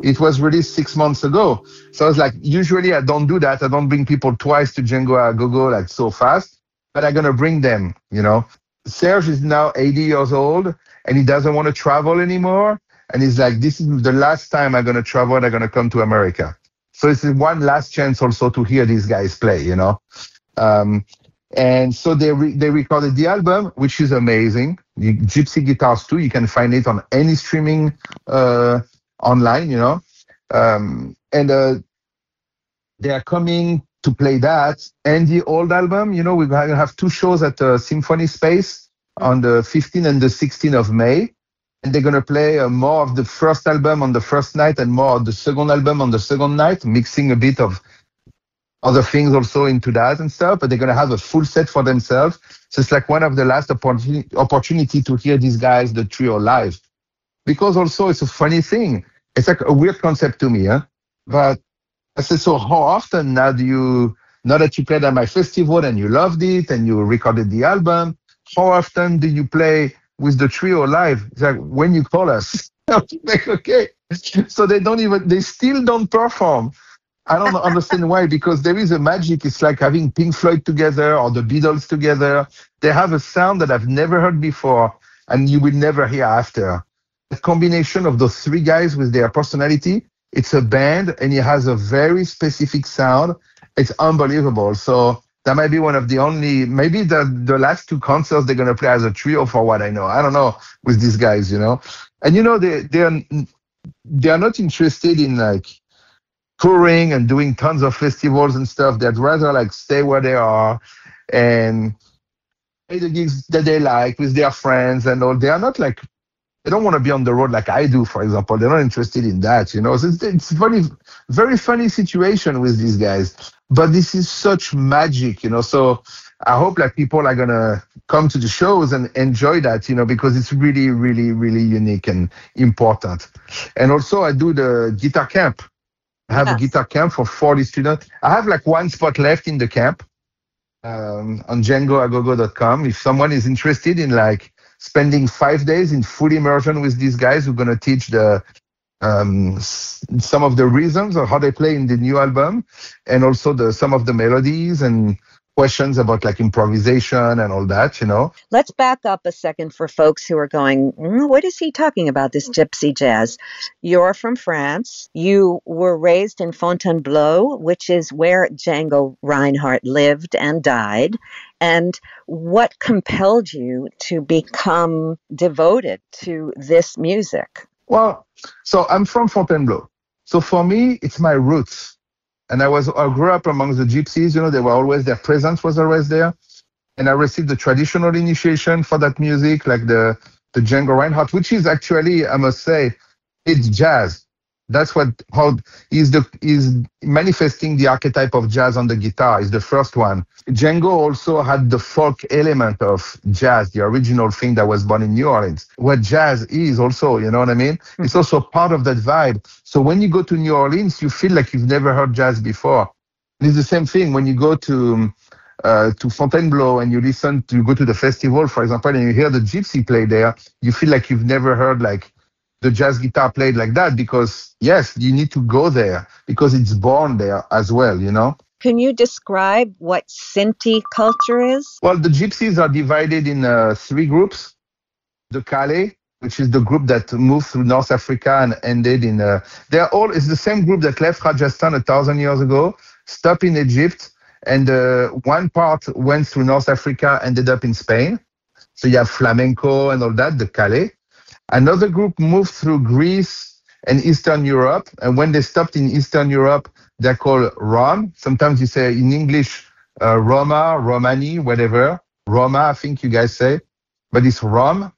It was released 6 months ago. So I was like, usually I don't do that. I don't bring people twice to Django a Go-Go like so fast, but I'm going to bring them, you know. Serge is now 80 years old and he doesn't want to travel anymore. And he's like, this is the last time I'm going to travel and I'm going to come to America. So it's one last chance also to hear these guys play, you know. And so they recorded the album, which is amazing. Gypsy Guitars 2, you can find it on any streaming online, you know. They are coming to play that and the old album. You know, we're going to have 2 shows at Symphony Space on the 15th and the 16th of May. And they're going to play more of the first album on the first night and more of the second album on the second night, mixing a bit of other things also into that and stuff. But they're going to have a full set for themselves. So it's like one of the last opportunity to hear these guys, the trio, live. Because also it's a funny thing. It's like a weird concept to me, huh? But I said, so how often now that you played at my festival and you loved it and you recorded the album, how often do you play with the trio live? It's like, when you call us. Like, okay. So they still don't perform. I don't understand why, because there is a magic. It's like having Pink Floyd together or the Beatles together. They have a sound that I've never heard before and you will never hear after. The combination of those 3 guys with their personality, it's a band and it has a very specific sound. It's unbelievable. So that might be one of the only, maybe the last 2 concerts they're going to play as a trio for what I know. I don't know with these guys, you know. And, you know, they are not interested in like touring and doing tons of festivals and stuff. They'd rather like stay where they are and play the gigs that they like with their friends and all. They are not like, they don't want to be on the road like I do, for example. They're not interested in that, you know. So it's funny, very funny situation with these guys. But this is such magic, you know. So I hope like people are gonna come to the shows and enjoy that, you know, because it's really, really, really unique and important. And also I do the guitar camp. I have a guitar camp for 40 students. I have like 1 spot left in the camp on djangoagogo.com. If someone is interested in like spending 5 days in full immersion with these guys, who are going to teach some of the rhythms of how they play in the new album, and also some of the melodies and questions about like improvisation and all that, you know. Let's back up a second for folks who are going, what is he talking about, this gypsy jazz? You're from France. You were raised in Fontainebleau, which is where Django Reinhardt lived and died. And what compelled you to become devoted to this music? Well, so I'm from Fontainebleau. So for me, it's my roots. And I grew up among the gypsies, you know, their presence was always there. And I received the traditional initiation for that music, like the Django Reinhardt, which is actually, I must say, it's jazz. That's how is manifesting the archetype of jazz on the guitar, is the first one. Django also had the folk element of jazz, the original thing that was born in New Orleans. What jazz is also, you know what I mean? It's also part of that vibe. So when you go to New Orleans, you feel like you've never heard jazz before. And it's the same thing when you go to Fontainebleau and you go to the festival, for example, and you hear the gypsy play there, you feel like you've never heard like the jazz guitar played like that, because yes, you need to go there because it's born there as well, you know. Can you describe what Sinti culture is? Well, the gypsies are divided in 3 groups. The Calais, which is the group that moved through North Africa and ended in, it's the same group that left Rajasthan 1,000 years ago, stopped in Egypt, and one part went through North Africa, ended up in Spain. So you have flamenco and all that, the Calais. Another group moved through Greece and Eastern Europe. And when they stopped in Eastern Europe, they're called Rom. Sometimes you say in English, Roma, Romani, whatever. Roma, I think you guys say. But it's Rom.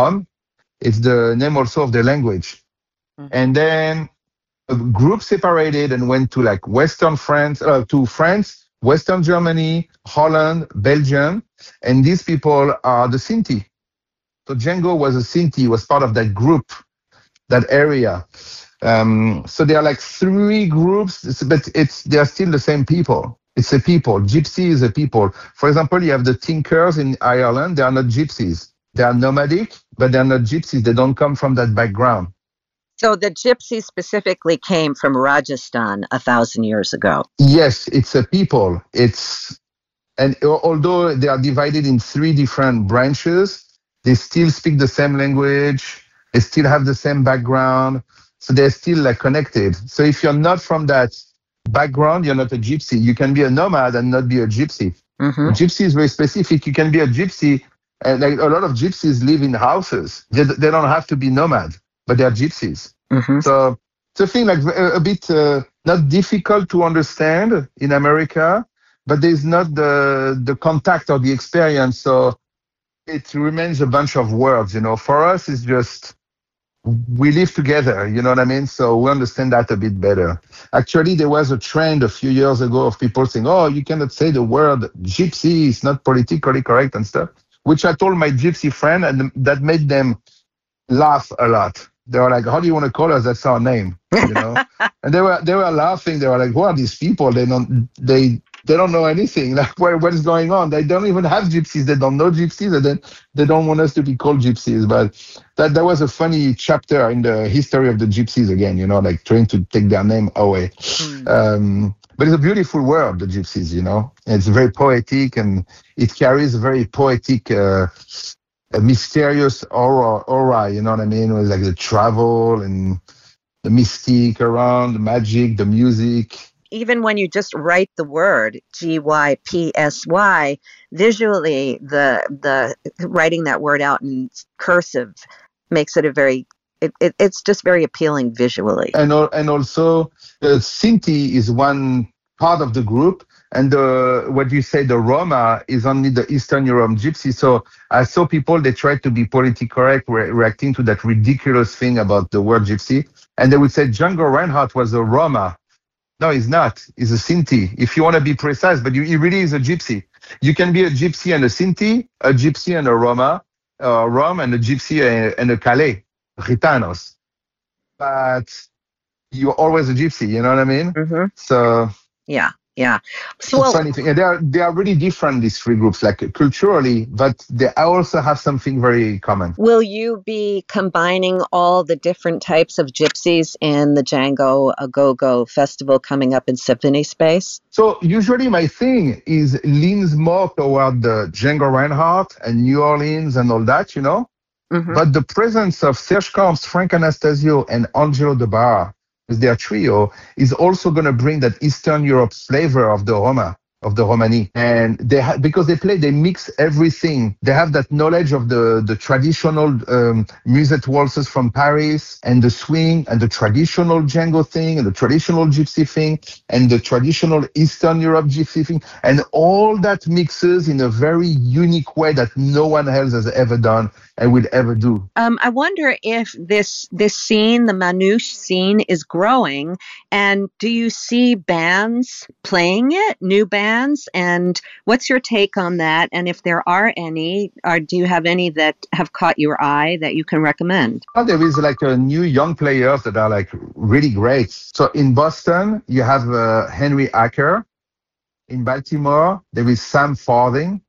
It's the name also of the language. Mm-hmm. And then a group separated and went to like Western France, to France, Western Germany, Holland, Belgium. And these people are the Sinti. So Django was a Sinti, was part of that group, that area. So there are like 3 groups, but they are still the same people. It's a people. Gypsy is a people. For example, you have the Tinkers in Ireland. They are not gypsies. They are nomadic, but they are not gypsies. They don't come from that background. So the gypsies specifically came from Rajasthan 1,000 years ago. Yes, it's a people. And although they are divided in three different branches, they still speak the same language. They still have the same background. So they're still like connected. So if you're not from that background, you're not a gypsy. You can be a nomad and not be a gypsy. Mm-hmm. A gypsy is very specific. You can be a gypsy. Like a lot of gypsies live in houses. They don't have to be nomad, but they're gypsies. Mm-hmm. So it's a thing like a bit not difficult to understand in America, but there's not the contact or the experience. So it remains a bunch of words, you know. For us, it's just we live together, you know what I mean? So we understand that a bit better. Actually, there was a trend a few years ago of people saying, oh, you cannot say the word gypsy, it's not politically correct and stuff, which I told my gypsy friend, and that made them laugh a lot. They were like, how do you want to call us? That's our name, you know? And they were laughing. They were like, who are these people? They don't know anything. Like, what is going on? They don't even have gypsies. They don't know gypsies, and then they don't want us to be called gypsies. But that was a funny chapter in the history of the gypsies again, you know, like trying to take their name away. But it's a beautiful word, the gypsies, you know. It's very poetic, and it carries a very poetic, a mysterious aura, you know what I mean? With like the travel and the mystique around, the magic, the music. Even when you just write the word GYPSY, visually the writing that word out in cursive makes it it's just very appealing visually. And also Sinti is one part of the group, and what you say, the Roma, is only the Eastern Europe gypsy. So I saw people, they tried to be politically correct, reacting to that ridiculous thing about the word gypsy, and they would say Django Reinhardt was a Roma. No, he's not. He's a Sinti, if you want to be precise, but he really is a gypsy. You can be a gypsy and a Sinti, a gypsy and a Roma, Rom, and a gypsy and a Calais, Gitanos. But you're always a gypsy, you know what I mean? Mm-hmm. So yeah. So funny thing. And they are really different, these three groups, like culturally, but they also have something very common. Will you be combining all the different types of gypsies in the Django A Go-Go festival coming up in Symphony Space? So usually my thing leans more toward the Django Reinhardt and New Orleans and all that, you know. Mm-hmm. But the presence of Serge Camps, Frank Anastasio, and Angelo De Barra with their trio is also going to bring that Eastern Europe flavor of the Roma, of the Romani. And because they mix everything. They have that knowledge of the traditional musette waltzes from Paris, and the swing, and the traditional Django thing, and the traditional gypsy thing, and the traditional Eastern Europe gypsy thing. And all that mixes in a very unique way that no one else has ever done and will ever do. I wonder if this scene, the Manouche scene, is growing, and do you see bands playing it, new bands, and what's your take on that? And if there are any, or do you have any that have caught your eye that you can recommend? Oh, there is like a new young players that are like really great. So in Boston, you have Henry Acker. In Baltimore, there is Sam Farthing,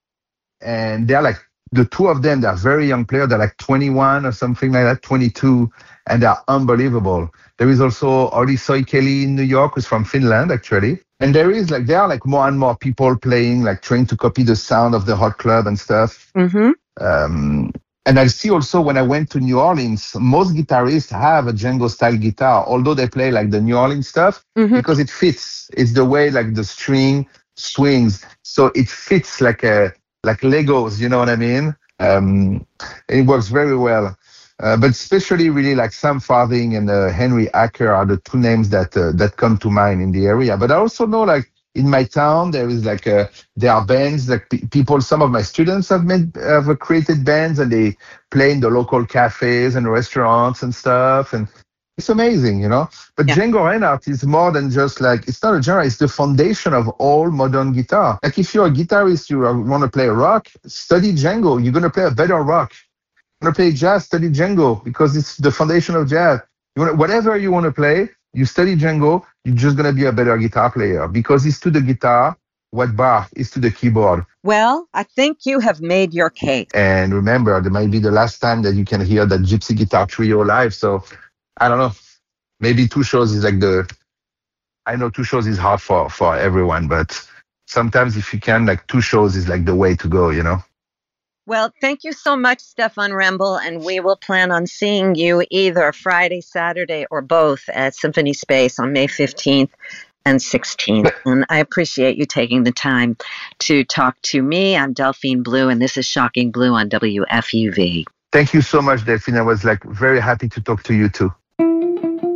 and they're like, the two of them, they're very young players. They're like 21 or something like that, 22, and they're unbelievable. There is also Olli Soikeli in New York, who's from Finland, actually. And there are like more and more people playing, like trying to copy the sound of the hot club and stuff. Mm-hmm. And I see also when I went to New Orleans, most guitarists have a Django style guitar, although they play like the New Orleans stuff, Mm-hmm. because it fits. It's the way like the string swings. So it fits like Legos, you know what I mean? It works very well. But especially really like Sam Farthing and Henry Acker are the two names that come to mind in the area. But I also know like in my town, there is like there are bands like people, some of my students have created bands, and they play in the local cafes and restaurants and stuff. And it's amazing, you know. But Django Reinhardt is more than just like, it's not a genre, it's the foundation of all modern guitar. Like if you're a guitarist, you want to play rock, study Django. You're going to play a better rock. You're going to play jazz, study Django, because it's the foundation of jazz. Whatever you want to play, you study Django, you're just going to be a better guitar player, because it's to the guitar what Bach is to the keyboard. Well, I think you have made your case. And remember, that might be the last time that you can hear that Gypsy Guitar Trio live, so I don't know. Maybe 2 shows is like I know 2 shows is hard for everyone, but sometimes if you can, like 2 shows is like the way to go, you know? Well, thank you so much, Stefan Rembel, and we will plan on seeing you either Friday, Saturday, or both at Symphony Space on May 15th and 16th. And I appreciate you taking the time to talk to me. I'm Delphine Blue, and this is Shocking Blue on WFUV. Thank you so much, Delphine. I was like very happy to talk to you too.